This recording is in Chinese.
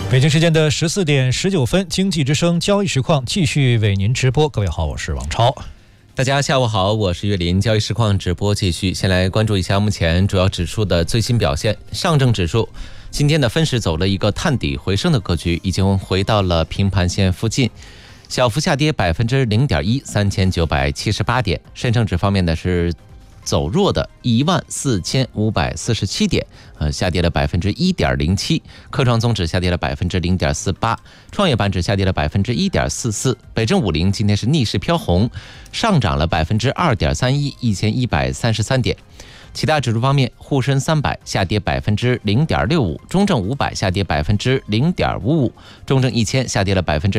北京时间的14点19分，经济之声交易实况继续为您直播。各位好，我是王超。 大家下午好，我是岳林。交易实况直播继续，先来关注一下目前主要指数的最新表现。上证指数今天的分时走了一个探底回升的格局，已经回到了平盘线附近，小幅下跌0.1%， 3978点。深成指方面呢是走弱的14547点，下跌了1.07%。科创综指下跌了0.48%，创业板指下跌了1.44%。北证50今天是逆势飘红，上涨了2.31%，1133点。其他指数方面，沪深300下跌0.65%，中证500下跌0.55%，中证1000下跌了